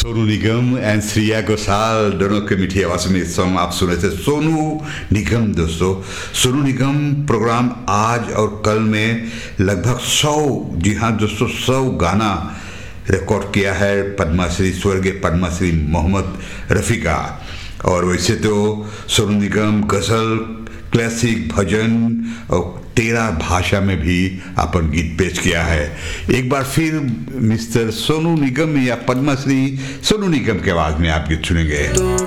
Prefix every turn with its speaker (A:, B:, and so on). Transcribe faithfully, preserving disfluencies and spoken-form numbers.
A: Sonu Nigam and Shreya Ghoshal दोनों के मीठी आवाज में सॉन्ग आप सुने थे। सोनू निगम दोस्तों, सोनू निगम प्रोग्राम आज और कल में लगभग सौ, जी हाँ दोस्तों, सौ गाना रिकॉर्ड किया है पद्मश्री स्वर्गीय पद्मश्री मोहम्मद रफ़ी का। और वैसे तो सोनू निगम गज़ल, क्लासिक, भजन और तेरह भाषा में भी अपन गीत पेश किया है। एक बार फिर मिस्टर सोनू निगम या पद्मश्री सोनू निगम के आवाज में आप गीत सुनेंगे।